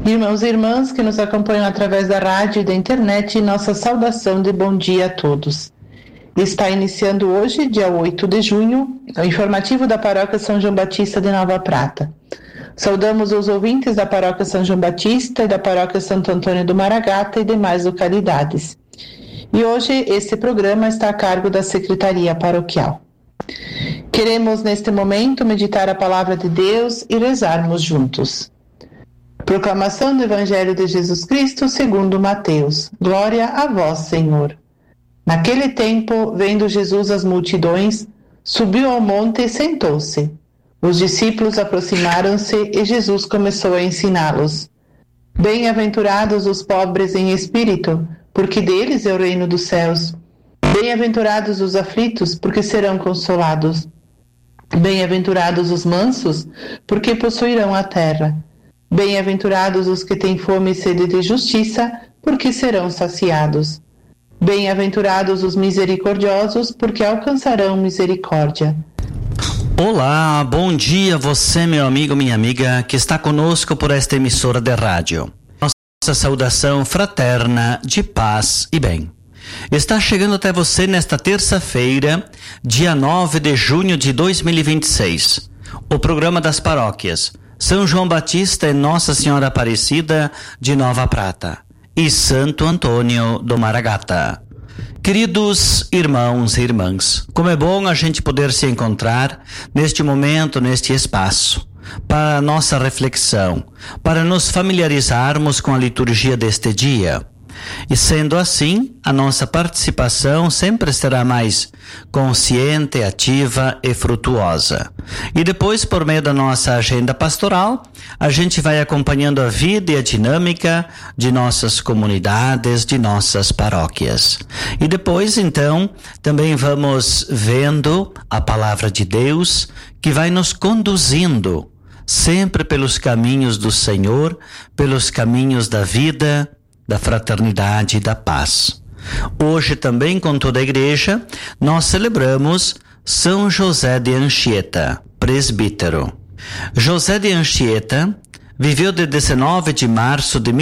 Irmãos e irmãs que nos acompanham através da rádio e da internet, nossa saudação de bom dia a todos. Está iniciando hoje, dia 8 de junho, o informativo da Paróquia São João Batista de Nova Prata. Saudamos os ouvintes da Paróquia São João Batista e da Paróquia Santo Antônio do Maragata e demais localidades. E hoje este programa está a cargo da Secretaria Paroquial. Queremos neste momento meditar a Palavra de Deus e rezarmos juntos. Proclamação do Evangelho de Jesus Cristo segundo Mateus. Glória a vós, Senhor. Naquele tempo, vendo Jesus as multidões, subiu ao monte e sentou-se. Os discípulos aproximaram-se e Jesus começou a ensiná-los. Bem-aventurados os pobres em espírito, porque deles é o reino dos céus. Bem-aventurados os aflitos, porque serão consolados. Bem-aventurados os mansos, porque possuirão a terra. Bem-aventurados os que têm fome e sede de justiça, porque serão saciados. Bem-aventurados os misericordiosos, porque alcançarão misericórdia. Olá, bom dia você, meu amigo, minha amiga, que está conosco por esta emissora de rádio. Nossa saudação fraterna de paz e bem. Está chegando até você nesta terça-feira, dia 9 de junho de 2026, o programa das paróquias São João Batista e Nossa Senhora Aparecida de Nova Prata e Santo Antônio do Maragata. Queridos irmãos e irmãs, como é bom a gente poder se encontrar neste momento, neste espaço, para a nossa reflexão, para nos familiarizarmos com a liturgia deste dia. E sendo assim, a nossa participação sempre será mais consciente, ativa e frutuosa. E depois, por meio da nossa agenda pastoral, a gente vai acompanhando a vida e a dinâmica de nossas comunidades, de nossas paróquias. E depois, então, também vamos vendo a palavra de Deus que vai nos conduzindo sempre pelos caminhos do Senhor, pelos caminhos da vida, da fraternidade e da paz. Hoje também, com toda a igreja, nós celebramos São José de Anchieta, presbítero. José de Anchieta viveu de 19 de março de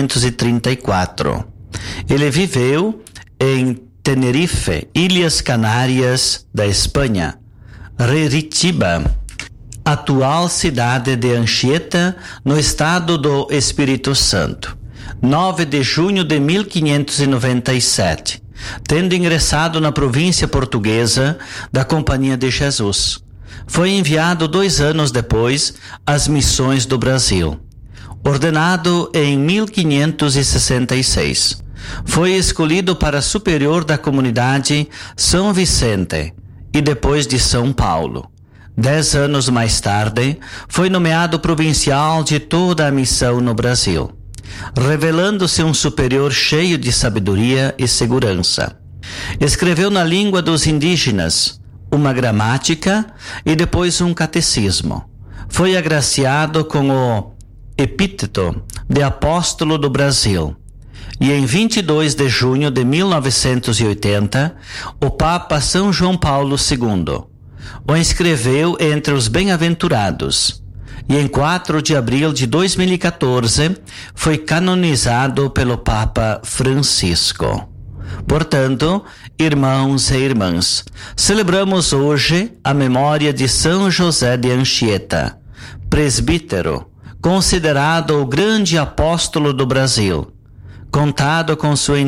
1534. Ele viveu em Tenerife, Ilhas Canárias da Espanha, Reritiba, atual cidade de Anchieta, no estado do Espírito Santo. 9 de junho de 1597, tendo ingressado na província portuguesa da Companhia de Jesus. Foi enviado 2 anos depois às missões do Brasil. Ordenado em 1566, foi escolhido para superior da comunidade São Vicente e depois de São Paulo. 10 anos mais tarde, foi nomeado provincial de toda a missão no Brasil, revelando-se um superior cheio de sabedoria e segurança. Escreveu na língua dos indígenas uma gramática e depois um catecismo. Foi agraciado com o epíteto de apóstolo do Brasil. E em 22 de junho de 1980, o Papa São João Paulo II o inscreveu entre os bem-aventurados. E em 4 de abril de 2014 foi canonizado pelo Papa Francisco. Portanto, irmãos e irmãs, celebramos hoje a memória de São José de Anchieta, presbítero, considerado o grande apóstolo do Brasil, contando com sua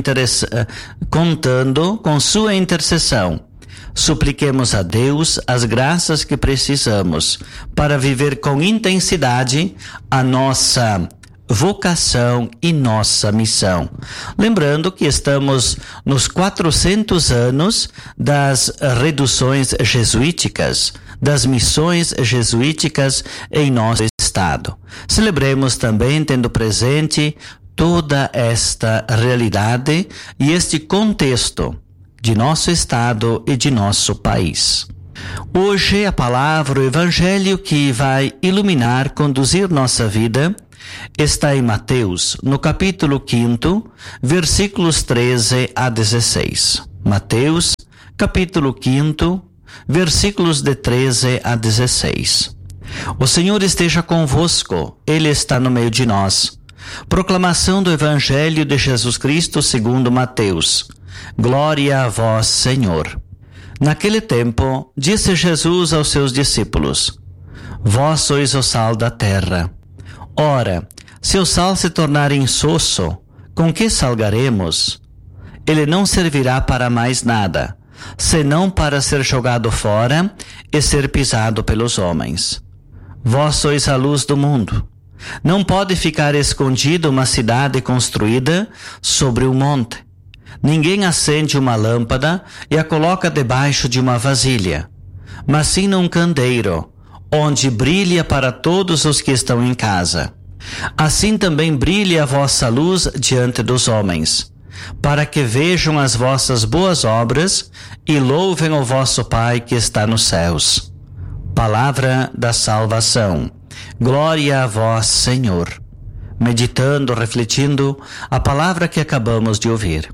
intercessão. Supliquemos a Deus as graças que precisamos para viver com intensidade a nossa vocação e nossa missão. Lembrando que estamos nos 400 anos das reduções jesuíticas, das missões jesuíticas em nosso estado. Celebremos também tendo presente toda esta realidade e este contexto de nosso estado e de nosso país. Hoje a palavra, o evangelho que vai iluminar, conduzir nossa vida, está em Mateus, no capítulo 5, versículos 13 a 16. Mateus, capítulo 5, versículos de 13 a 16. O Senhor esteja convosco, Ele está no meio de nós. Proclamação do Evangelho de Jesus Cristo segundo Mateus. Glória a vós, Senhor. Naquele tempo, disse Jesus aos seus discípulos: Vós sois o sal da terra. Ora, se o sal se tornar insosso, com que salgaremos? Ele não servirá para mais nada, senão para ser jogado fora e ser pisado pelos homens. Vós sois a luz do mundo. Não pode ficar escondida uma cidade construída sobre um monte. Ninguém acende uma lâmpada e a coloca debaixo de uma vasilha, mas sim num candeeiro, onde brilha para todos os que estão em casa. Assim também brilhe a vossa luz diante dos homens, para que vejam as vossas boas obras e louvem o vosso Pai que está nos céus. Palavra da salvação. Glória a vós, Senhor. Meditando, refletindo a palavra que acabamos de ouvir,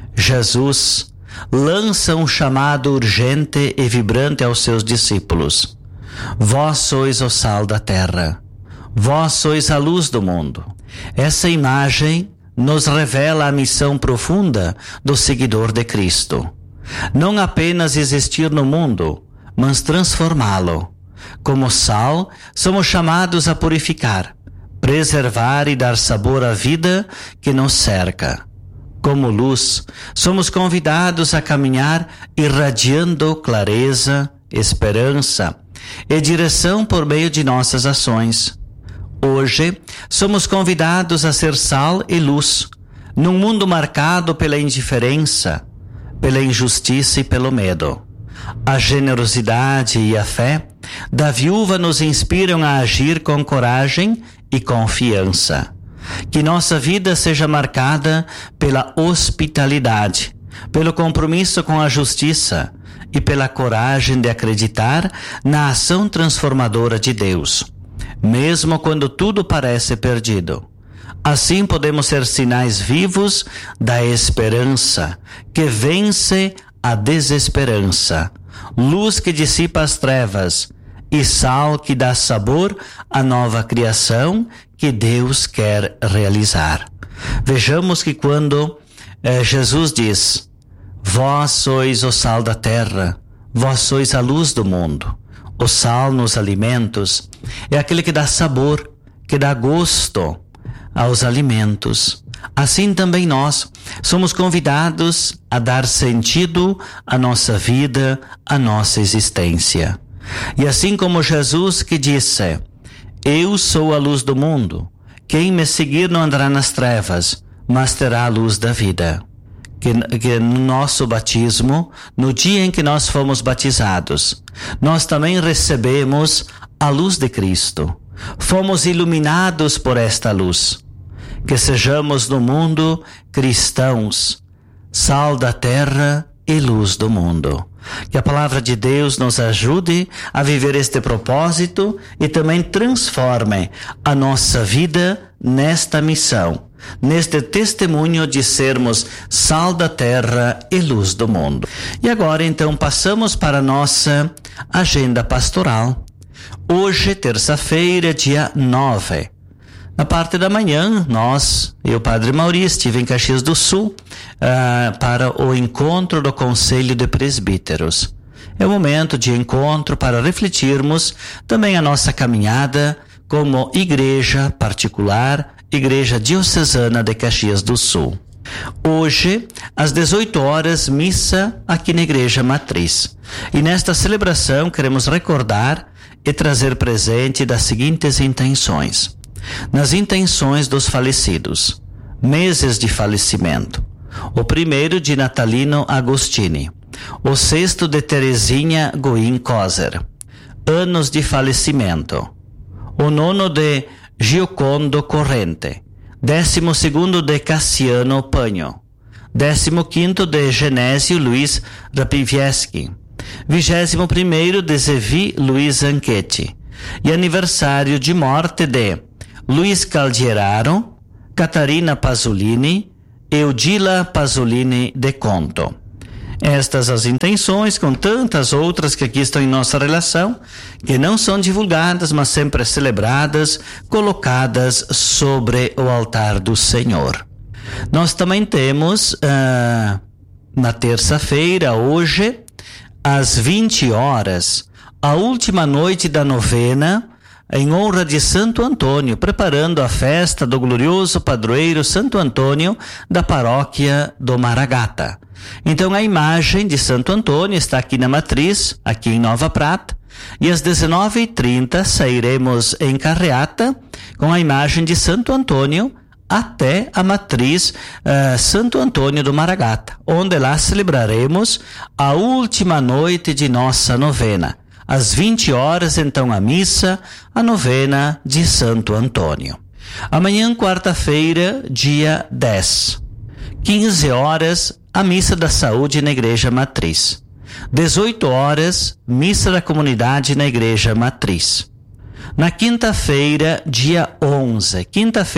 Jesus lança um chamado urgente e vibrante aos seus discípulos. Vós sois o sal da terra. Vós sois a luz do mundo. Essa imagem nos revela a missão profunda do seguidor de Cristo. Não apenas existir no mundo, mas transformá-lo. Como sal, somos chamados a purificar, preservar e dar sabor à vida que nos cerca. Como luz, somos convidados a caminhar irradiando clareza, esperança e direção por meio de nossas ações. Hoje, somos convidados a ser sal e luz, num mundo marcado pela indiferença, pela injustiça e pelo medo. A generosidade e a fé da viúva nos inspiram a agir com coragem e confiança. Que nossa vida seja marcada pela hospitalidade, pelo compromisso com a justiça e pela coragem de acreditar na ação transformadora de Deus, mesmo quando tudo parece perdido. Assim podemos ser sinais vivos da esperança que vence a desesperança, luz que dissipa as trevas e sal que dá sabor à nova criação que Deus quer realizar. Vejamos que quando Jesus diz: Vós sois o sal da terra, vós sois a luz do mundo. O sal nos alimentos é aquele que dá sabor, que dá gosto aos alimentos. Assim também nós somos convidados a dar sentido à nossa vida, à nossa existência. E assim como Jesus que disse: Eu sou a luz do mundo, quem me seguir não andará nas trevas, mas terá a luz da vida. Que no nosso batismo, no dia em que nós fomos batizados, nós também recebemos a luz de Cristo. Fomos iluminados por esta luz. Que sejamos no mundo cristãos, sal da terra e luz do mundo. Que a palavra de Deus nos ajude a viver este propósito e também transforme a nossa vida nesta missão, neste testemunho de sermos sal da terra e luz do mundo. E agora então passamos para a nossa agenda pastoral. Hoje, terça-feira, dia 9. Na parte da manhã, e o Padre Mauri, estive em Caxias do Sul para o encontro do Conselho de Presbíteros. É o momento de encontro para refletirmos também a nossa caminhada como igreja particular, Igreja Diocesana de Caxias do Sul. Hoje, às 18 horas, missa aqui na Igreja Matriz. E nesta celebração queremos recordar e trazer presente das seguintes intenções. Nas intenções dos falecidos, meses de falecimento: o primeiro de Natalino Agostini, o sexto de Terezinha Goim Coser, anos de falecimento: o nono de Giocondo Corrente, 12º de Cassiano Panho, 15º de Genésio Luiz Rapivieschi, 21º de Zevi Luiz Anchetti, e aniversário de morte de Luiz Calderaro, Catarina Pasolini e Odila Pasolini de Conto. Estas as intenções, com tantas outras que aqui estão em nossa relação, que não são divulgadas, mas sempre celebradas, colocadas sobre o altar do Senhor. Nós também temos, na terça-feira, hoje, às 20 horas, a última noite da novena, em honra de Santo Antônio, preparando a festa do glorioso padroeiro Santo Antônio da paróquia do Maragata. Então a imagem de Santo Antônio está aqui na matriz, aqui em Nova Prata, e às 19h30 sairemos em carreata com a imagem de Santo Antônio até a matriz Santo Antônio do Maragata, onde lá celebraremos a última noite de nossa novena. Às 20 horas, então, a missa, a novena de Santo Antônio. Amanhã, quarta-feira, dia 10, 15 horas, a missa da saúde na Igreja Matriz. 18 horas, missa da comunidade na Igreja Matriz. Na quinta-feira, dia 11,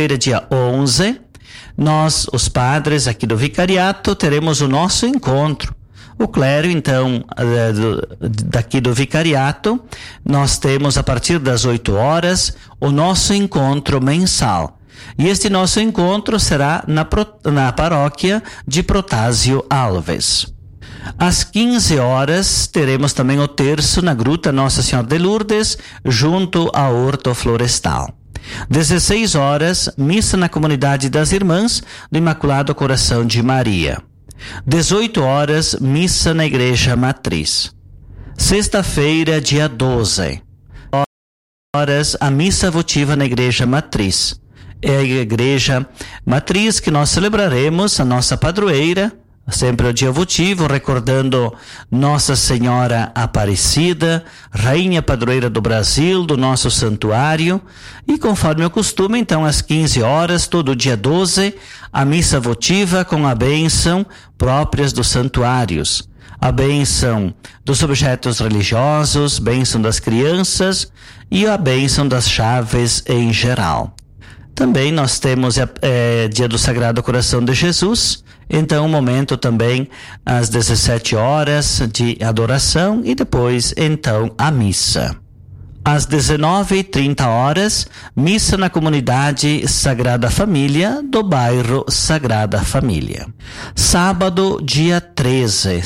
nós, os padres aqui do vicariato, teremos o nosso encontro. O clero, então, daqui do vicariato, nós temos a partir das 8 horas o nosso encontro mensal. E este nosso encontro será na paróquia de Protásio Alves. Às 15 horas teremos também o terço na Gruta Nossa Senhora de Lourdes, junto ao Horto Florestal. 16 horas, missa na comunidade das Irmãs do Imaculado Coração de Maria. 18 horas, missa na Igreja Matriz. Sexta-feira, dia 12 horas, a missa votiva na Igreja Matriz. É a Igreja Matriz que nós celebraremos a nossa padroeira, sempre o dia votivo, recordando Nossa Senhora Aparecida, Rainha Padroeira do Brasil, do nosso santuário. E conforme o costume, então, às 15 horas, todo dia 12, a missa votiva com a bênção próprias dos santuários. A bênção dos objetos religiosos, bênção das crianças e a bênção das chaves em geral. Também nós temos dia do Sagrado Coração de Jesus, então um momento também às 17 horas de adoração e depois então a missa. Às 19h30, missa na comunidade Sagrada Família do bairro Sagrada Família. Sábado, dia 13,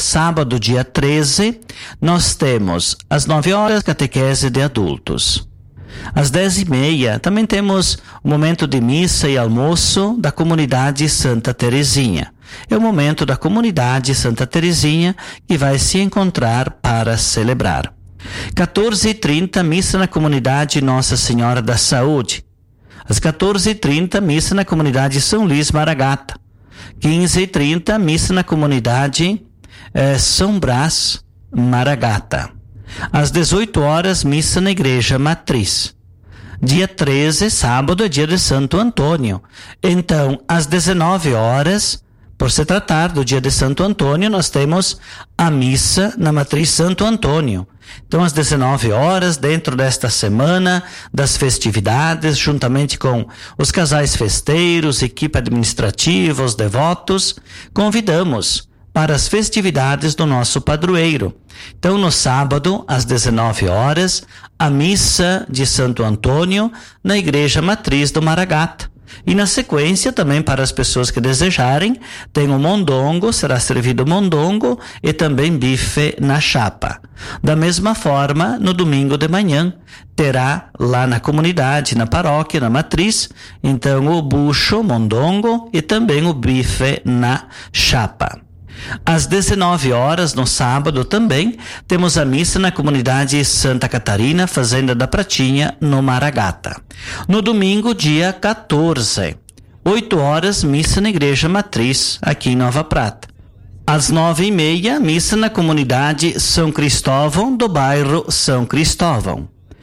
nós temos às 9 horas catequese de adultos. Às 10h30 também temos o momento de missa e almoço da comunidade Santa Teresinha. É o momento da comunidade Santa Teresinha que vai se encontrar para celebrar. 14h30, missa na comunidade Nossa Senhora da Saúde. Às 14h30, missa na comunidade São Luís Maragata. 15h30, missa na comunidade São Brás Maragata. Às 18 horas, missa na Igreja Matriz. Dia 13, sábado, é dia de Santo Antônio. Então, às 19 horas, por se tratar do dia de Santo Antônio, nós temos a missa na Matriz Santo Antônio. Então, às 19 horas, dentro desta semana das festividades, juntamente com os casais festeiros, equipe administrativa, os devotos, convidamos para as festividades do nosso padroeiro. Então, no sábado, às 19 horas, a missa de Santo Antônio na Igreja Matriz do Maragata. E na sequência, também para as pessoas que desejarem, tem o mondongo, será servido mondongo e também bife na chapa. Da mesma forma, no domingo de manhã, terá lá na comunidade, na paróquia, na matriz, então o bucho, mondongo e também o bife na chapa. Às 19 horas, no sábado também, temos a missa na comunidade Santa Catarina, Fazenda da Pratinha, no Maragata. No domingo, dia 14, 8 horas, missa na Igreja Matriz, aqui em Nova Prata. Às 9h30, missa na comunidade São Cristóvão, do bairro São Cristóvão.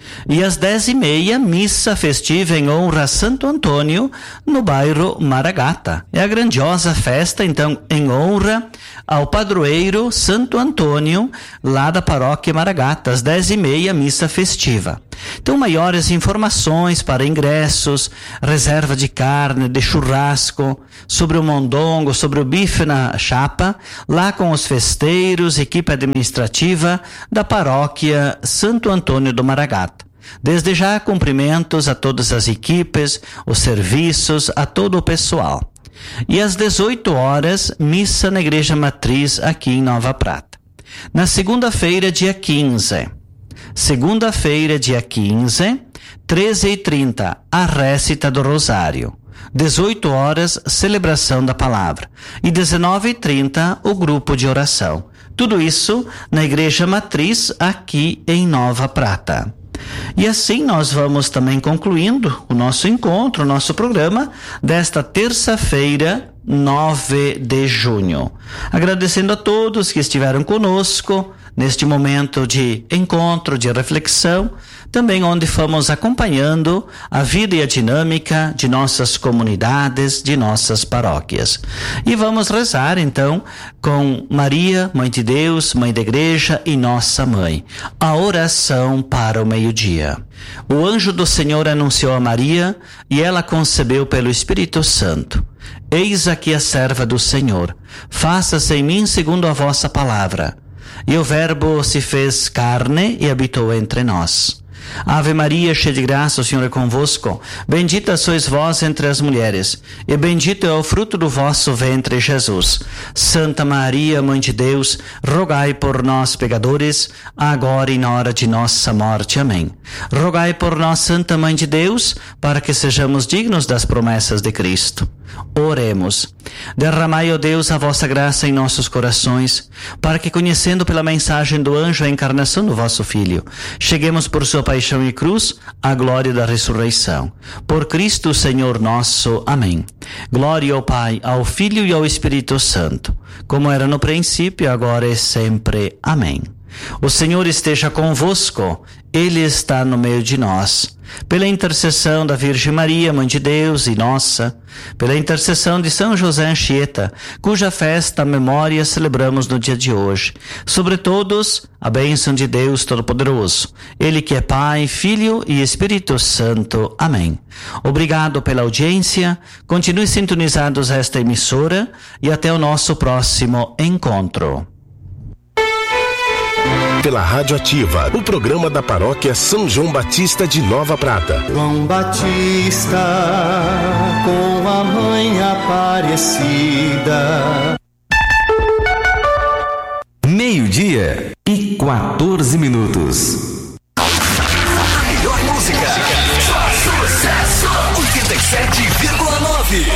E às 10h30, missa festiva em honra a Santo Antônio, no bairro Maragata. É a grandiosa festa, então, em honra ao padroeiro Santo Antônio, lá da paróquia Maragata. Às 10h30, missa festiva. Então, maiores informações para ingressos, reserva de carne, de churrasco, sobre o mondongo, sobre o bife na chapa, lá com os festeiros, equipe administrativa da paróquia Santo Antônio do Maragata. Desde já, cumprimentos a todas as equipes, os serviços, a todo o pessoal. E às 18h, missa na Igreja Matriz aqui em Nova Prata. Na segunda-feira, dia 15. Segunda-feira, dia 15, 13h30, a récita do Rosário. 18h, celebração da palavra. E 19h30, o grupo de oração. Tudo isso na Igreja Matriz aqui em Nova Prata. E assim nós vamos também concluindo o nosso encontro, o nosso programa desta terça-feira, 9 de junho. Agradecendo a todos que estiveram conosco neste momento de encontro, de reflexão, também onde fomos acompanhando a vida e a dinâmica de nossas comunidades, de nossas paróquias. E vamos rezar então com Maria, Mãe de Deus, Mãe da Igreja e Nossa Mãe, a oração para o meio-dia. O anjo do Senhor anunciou a Maria e ela concebeu pelo Espírito Santo. Eis aqui a serva do Senhor, faça-se em mim segundo a vossa palavra. E o Verbo se fez carne e habitou entre nós. Ave Maria, cheia de graça, o Senhor é convosco. Bendita sois vós entre as mulheres, e bendito é o fruto do vosso ventre, Jesus. Santa Maria, Mãe de Deus, rogai por nós, pecadores, agora e na hora de nossa morte. Amém. Rogai por nós, Santa Mãe de Deus, para que sejamos dignos das promessas de Cristo. Oremos. Derramai, ó Deus, a vossa graça em nossos corações, para que, conhecendo pela mensagem do anjo a encarnação do vosso Filho, cheguemos por sua paixão e cruz à glória da ressurreição. Por Cristo, Senhor nosso. Amém. Glória ao Pai, ao Filho e ao Espírito Santo, como era no princípio, agora e sempre. Amém. O Senhor esteja convosco, Ele está no meio de nós. Pela intercessão da Virgem Maria, Mãe de Deus e nossa, pela intercessão de São José Anchieta, cuja festa, memória celebramos no dia de hoje. Sobre todos, a bênção de Deus Todo-Poderoso, Ele que é Pai, Filho e Espírito Santo. Amém. Obrigado pela audiência, continue sintonizados a esta emissora e até o nosso próximo encontro. Pela Rádio Ativa, o programa da Paróquia São João Batista de Nova Prata. João Batista, com a mãe Aparecida. 12:14. Melhor música. Sucesso. 87,9.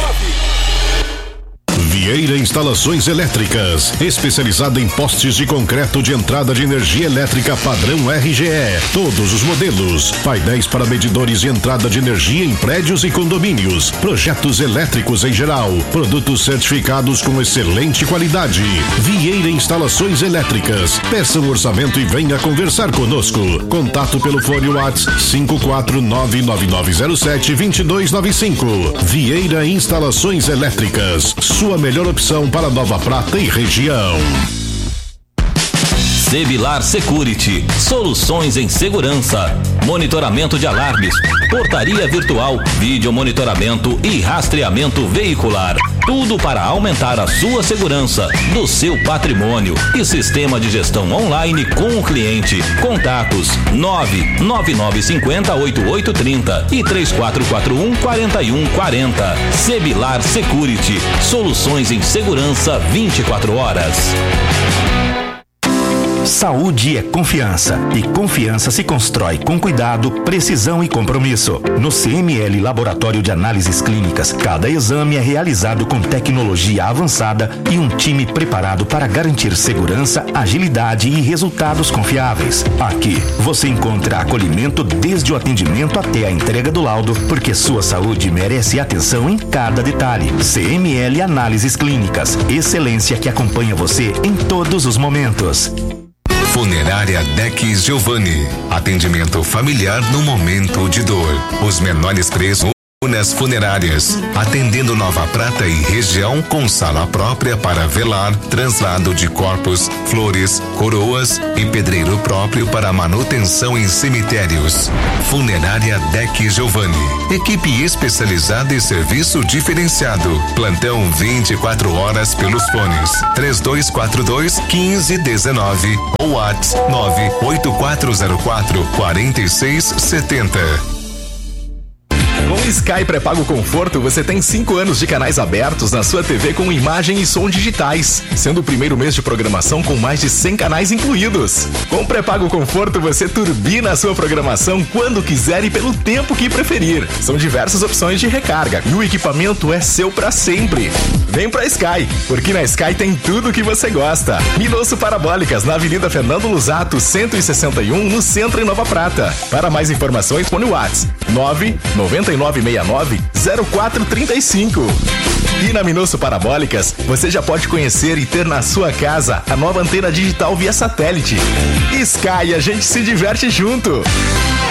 Vieira Instalações Elétricas, especializada em postes de concreto de entrada de energia elétrica padrão RGE, todos os modelos, painéis para medidores de entrada de energia em prédios e condomínios, projetos elétricos em geral, produtos certificados com excelente qualidade. Vieira Instalações Elétricas, peça um orçamento e venha conversar conosco. Contato pelo fone WhatsApp 54999072295. Vieira Instalações Elétricas, sua melhor opção para Nova Prata e região. Sebilar Security, soluções em segurança, monitoramento de alarmes, portaria virtual, vídeo monitoramento e rastreamento veicular. Tudo para aumentar a sua segurança, do seu patrimônio e sistema de gestão online com o cliente. Contatos 99950-8830 e 3441-4140. Sebilar Security, soluções em segurança 24 horas. Saúde é confiança, e confiança se constrói com cuidado, precisão e compromisso. No CML Laboratório de Análises Clínicas, cada exame é realizado com tecnologia avançada e um time preparado para garantir segurança, agilidade e resultados confiáveis. Aqui você encontra acolhimento desde o atendimento até a entrega do laudo, porque sua saúde merece atenção em cada detalhe. CML Análises Clínicas, excelência que acompanha você em todos os momentos. Funerária Deck Giovanni. Atendimento familiar no momento de dor. Os menores preços nas funerárias, atendendo Nova Prata e região, com sala própria para velar, translado de corpos, flores, coroas e pedreiro próprio para manutenção em cemitérios. Funerária Deck Giovanni. Equipe especializada e serviço diferenciado. Plantão 24 horas pelos fones 3242-1519 ou WhatsApp 98404-4670. Com o Sky Pré-Pago Conforto, você tem 5 anos de canais abertos na sua TV com imagem e som digitais, sendo o primeiro mês de programação com mais de 100 canais incluídos. Com o Pré-Pago Conforto, você turbina a sua programação quando quiser e pelo tempo que preferir. São diversas opções de recarga e o equipamento é seu pra sempre. Vem pra Sky, porque na Sky tem tudo o que você gosta. Minosso Parabólicas, na Avenida Fernando Lusato, 161, no centro em Nova Prata. Para mais informações, põe o WhatsApp 99969-0435. E na Minosso Parabólicas, você já pode conhecer e ter na sua casa a nova antena digital via satélite. Sky, a gente se diverte junto.